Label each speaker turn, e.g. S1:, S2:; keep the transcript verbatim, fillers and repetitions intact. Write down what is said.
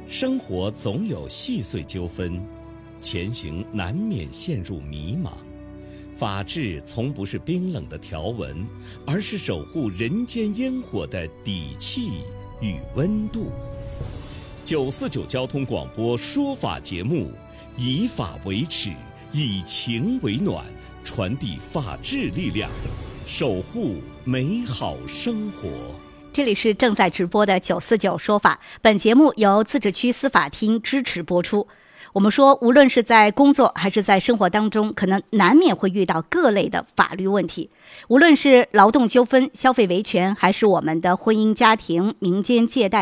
S1: 生活总有细碎纠纷，前行难免陷入迷茫。法治从不是冰冷的条文，而是守护人间烟火的底气与温度。九四九交通广播说法节目，以法为尺，以情为暖，传递法治力量，守护美好生活。
S2: 这里是正在直播的九四九说法，本节目由自治区司法厅支持播出。我们说，无论是在工作还是在生活当中，可能难免会遇到各类的法律问题，无论是劳动纠纷、消费维权，还是我们的婚姻家庭、民间借贷